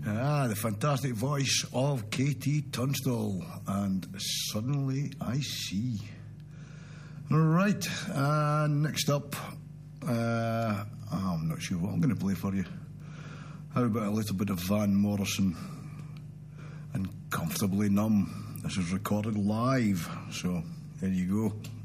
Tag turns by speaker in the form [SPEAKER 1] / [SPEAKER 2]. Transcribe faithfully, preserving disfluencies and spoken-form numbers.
[SPEAKER 1] Ah, the fantastic voice of Katie Tunstall. And Suddenly I See. Right, uh, next up, uh, I'm not sure what I'm going to play for you. How about a little bit of Van Morrison and Comfortably Numb? This is recorded live, so there you go.